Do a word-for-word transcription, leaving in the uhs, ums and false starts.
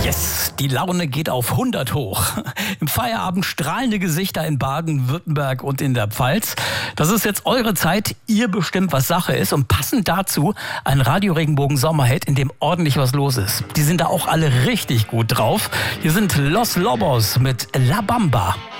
Yes, die Laune geht auf hundert hoch. Im Feierabend strahlende Gesichter in Baden-Württemberg und in der Pfalz. Das ist jetzt eure Zeit. Ihr bestimmt, was Sache ist. Und passend dazu ein Radio-Regenbogen-Sommerhit, in dem ordentlich was los ist. Die sind da auch alle richtig gut drauf. Hier sind Los Lobos mit La Bamba.